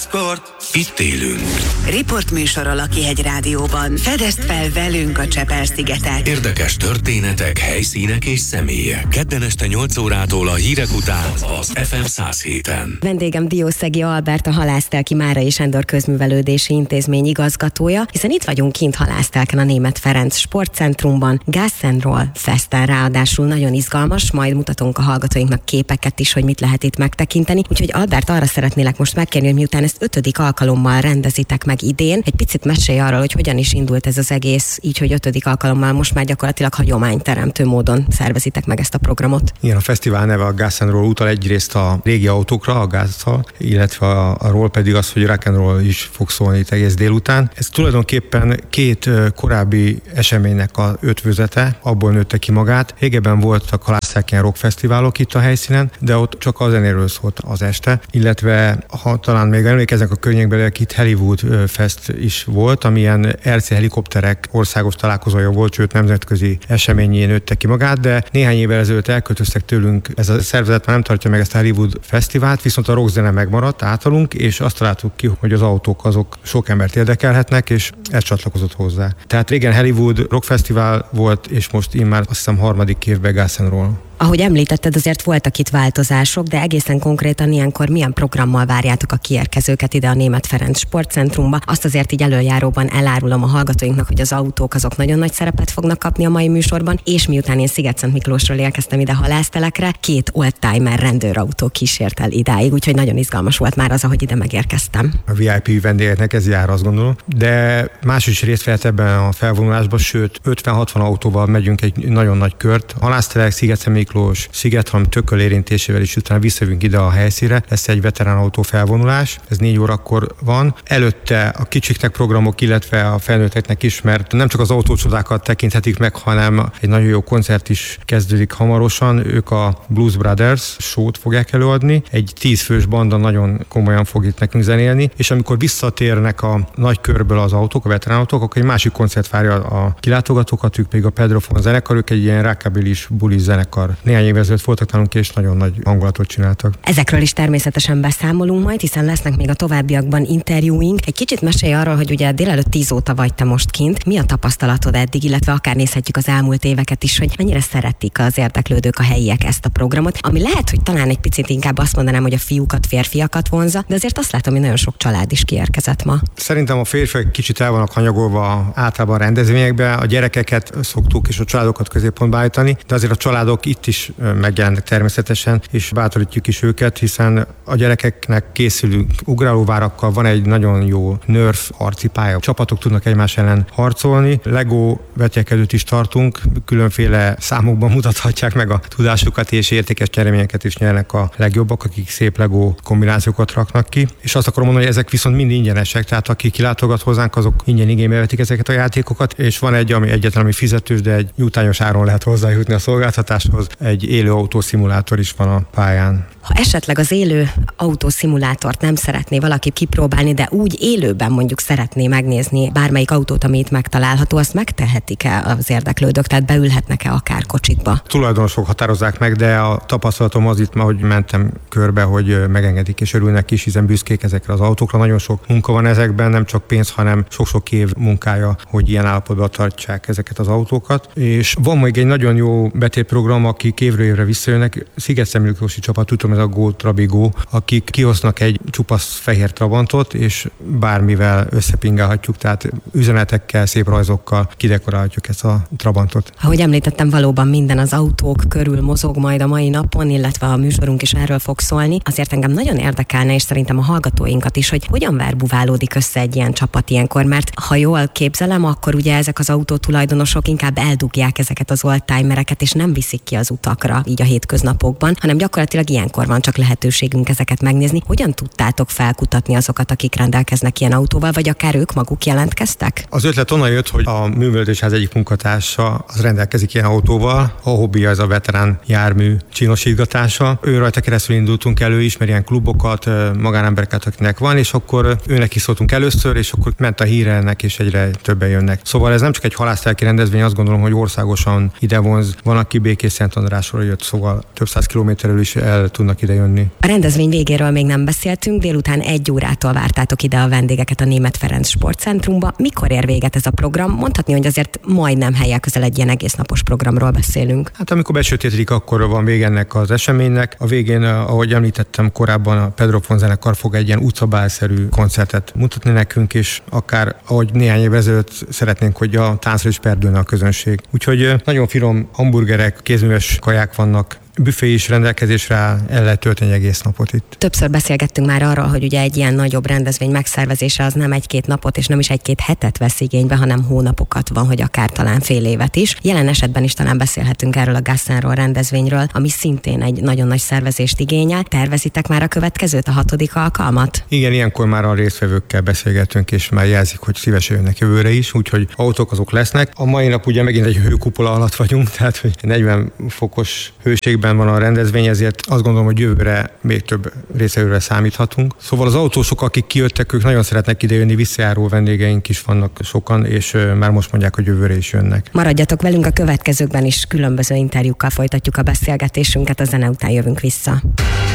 Sport. Itt élünk. Riportműsor a Lakihegy Rádióban. Fedezd fel velünk a Csepel-szigetet. Érdekes történetek, helyszínek és személyek. Kedden este 8 órától a hírek után az FM 107-en. Vendégem Diószegi Albert, a Halásztelki Márai Sándor Közművelődési Intézmény igazgatója, hiszen itt vagyunk kint Halásztelken a Németh Ferenc Sportcentrumban, Gas and Roll Festen, ráadásul nagyon izgalmas, majd mutatunk a hallgatóinknak képeket is, hogy mit lehet itt megtekinteni. Úgyhogy Albert, arra szeretnélek most megkérni, hogy miután ezt 5. alkalommal rendezitek meg idén, egy picit mesélj arról, hogy hogyan is indult ez az egész, így, hogy 5. alkalommal most már gyakorlatilag hagyományteremtő módon szervezitek meg ezt a programot. Igen, a fesztivál neve a Gas and Roll utal egyrészt a régi autókra, a gázzal, illetve a roll pedig az, hogy rock and roll is fog szólni itt egész délután. Ez tulajdonképpen 2 korábbi eseménynek a ötvözete, abból nőtte ki magát. Régebben voltak halásztelken rockfesztiválok itt a helyszínen, de ott csak a zenéről szólt az este, illetve ha talán még emlékeznek a környékbeli, itt Hollywood Fest is volt, amilyen RC helikopterek országos találkozója volt, sőt nemzetközi eseményén nőtte ki magát, de néhány évvel ezelőtt elköltöztek tőlünk. Ez a szervezet már nem tartja meg ezt a Hollywood Fesztivált, viszont a rockzene megmaradt általunk, és azt találtuk ki, hogy az autók azok sok embert érdekelhetnek, és ez csatlakozott hozzá. Tehát régen Hollywood Rock Fesztivál volt, és most immár azt hiszem 3. évben Gas and Roll. Ahogy említetted, azért voltak itt változások, de egészen konkrétan ilyenkor milyen programmal várjátok a kiérkezőket ide a Németh Ferenc Sportcentrumba? Azt azért így előjáróban elárulom a hallgatóinknak, hogy az autók azok nagyon nagy szerepet fognak kapni a mai műsorban, és miután én Sziget-Szent Miklósról érkeztem ide halásztelekre, 2 oldtimer rendőrautó kísért el idáig, úgyhogy nagyon izgalmas volt már az, ahogy ide megérkeztem. A VIP vendégeknek ez jár, azt gondolom, de más is részt vett ebben a felvonulásban, sőt 50-60 autóval megyünk egy nagyon nagy kört. Halásztelek, Sziget-Szent Miklós, Szigethalom tököl érintésével is utána visszajövünk ide a helyszínre. Lesz egy veterán autó felvonulás, ez 4 órakor van. Előtte a kicsiknek programok, illetve a felnőtteknek is, mert nem csak az autócsodákat tekinthetik meg, hanem egy nagyon jó koncert is kezdődik hamarosan. Ők a Blues Brothers show-t fogják előadni. Egy 10 fős banda nagyon komolyan fog itt nekünk zenélni, és amikor visszatérnek a nagy körből az autók, a veterán autók, akkor egy másik koncert várja a kilátogatókat, ők pedig a Pedrofon zenekar, ők egy ilyen rockabilly bulis zenekar. Néhány évvel ezelőtt voltak nálunk, és nagyon nagy hangulatot csináltak. Ezekről is természetesen beszámolunk majd, hiszen lesznek még a továbbiakban interjúink. Egy kicsit mesélj arról, hogy ugye délelőtt 10 óta vagy te most kint. Mi a tapasztalatod eddig, illetve akár nézhetjük az elmúlt éveket is, hogy mennyire szeretik az érdeklődők, a helyiek ezt a programot, ami lehet, hogy talán egy picit inkább azt mondanám, hogy a fiúkat, férfiakat vonza, de azért azt látom, hogy nagyon sok család is kiérkezett ma. Szerintem a férfiak kicsit el vannak hanyagolva általában a rendezvényekbe, a gyerekeket szoktuk és a családokat középpontba állítani, de azért a családok itt is megjelennek természetesen, és bátorítjuk is őket, hiszen a gyerekeknek készülünk ugrálóvárakkal, van egy nagyon jó Nerf harci pálya. Csapatok tudnak egymás ellen harcolni. Lego vetélkedőt is tartunk, különféle számokban mutathatják meg a tudásukat, és értékes nyereményeket is nyernek a legjobbak, akik szép Lego kombinációkat raknak ki. És azt akarom mondani, hogy ezek viszont mind ingyenesek, tehát aki kilátogat hozzánk, azok ingyen igénybe vetik ezeket a játékokat, és van egy, ami egyetlen, ami fizetős, de egy jutányos áron lehet hozzájutni a szolgáltatáshoz. Egy élő autószimulátor is van a pályán. Ha esetleg az élő autószimulátort nem szeretné valaki kipróbálni, de úgy élőben mondjuk szeretné megnézni bármelyik autót, ami itt megtalálható, azt megtehetik-e az érdeklődők, tehát beülhetnek-e akár kocsikba? Tulajdonosok határozzák meg, de a tapasztalatom az itt ma, hogy mentem körbe, hogy megengedik és örülnek is, hiszen büszkék ezekre az autókra. Nagyon sok munka van ezekben, nem csak pénz, hanem sok-sok év munkája, hogy ilyen állapotban tartsák ezeket az autókat. És van még egy nagyon jó betétprogram, akik évről évre visszajönnek. Sziget-Szent Miklósi csapat, tudom, ez a Go Trabigo, akik kihoznak egy csupasz fehér Trabantot, és bármivel összepingálhatjuk, tehát üzenetekkel, szép rajzokkal kidekorálhatjuk ezt a Trabantot. Ahogy említettem, valóban minden az autók körül mozog majd a mai napon, illetve a műsorunk is erről fog szólni. Azért engem nagyon érdekelne, és szerintem a hallgatóinkat is, hogy hogyan verbuválódik össze egy ilyen csapat ilyenkor, mert ha jól képzelem, akkor ugye ezek az autótulajdonosok inkább eldugják ezeket az oldtimereket, és nem viszik ki az utakra így a hétköznapokban, hanem gyakorlatilag ilyenkor van csak lehetőségünk ezeket megnézni. Hogyan tudtátok felkutatni azokat, akik rendelkeznek ilyen autóval, vagy akár ők maguk jelentkeztek? Az ötlet onnan jött, hogy a művelődésház egyik munkatársa az rendelkezik ilyen autóval, a hobbija ez a veterán jármű csinosítgatása. Ő rajta keresztül indultunk elő, ismer ilyen klubokat, magánembereket, akinek van, és akkor őnek is szóltunk először, és akkor ment a híre ennek, és egyre többen jönnek. Szóval ez nem csak egy halásztelki rendezvény, azt gondolom, hogy országosan ide vonz. Van, aki Békés-Szent Balatonrásról jött, szóval több száz kilométerről is el tudnak ide jönni. A rendezvény végéről még nem beszéltünk, délután 1 órától vártátok ide a vendégeket a Németh Ferenc Sportcentrumba. Mikor ér véget ez a program? Mondhatni, hogy azért majdnem helyek közel egy ilyen egésznapos programról beszélünk. Hát amikor besötétedik, akkor van vége ennek az eseménynek. A végén, ahogy említettem korábban, a Pedro Pon zenekar fog egy ilyen utcabálszerű koncertet mutatni nekünk, és akár, ahogy néhány év ezelőtt szeretnénk, hogy a táncra is perdülne a közönség. Úgyhogy nagyon finom hamburgerek, kézműves kaják vannak, büfé is rendelkezésre áll, el lehet tölteni egész napot itt. Többször beszélgettünk már arról, hogy ugye egy ilyen nagyobb rendezvény megszervezése az nem 1-2 napot és nem is 1-2 hetet vesz igénybe, hanem hónapokat, van, hogy akár talán fél évet is. Jelen esetben is talán beszélhetünk erről a Gassenról rendezvényről, ami szintén egy nagyon nagy szervezést igényel. Tervezitek már a következőt, a 6. alkalmat? Igen, ilyenkor már a résztvevőkkel beszélgetünk, és már jelzik, hogy szívesen jönnek jövőre is, úgyhogy autók azok lesznek. A mai nap ugye megint egy hőkupola alatt vagyunk, tehát hogy 40 fokos hőségben van a rendezvény, ezért azt gondolom, hogy jövőre még több résztvevőre számíthatunk. Szóval az autósok, akik kijöttek, ők nagyon szeretnek idejönni, visszajáró vendégeink is vannak sokan, és már most mondják, hogy jövőre is jönnek. Maradjatok velünk, a következőkben is különböző interjúkkal folytatjuk a beszélgetésünket, a zene után jövünk vissza.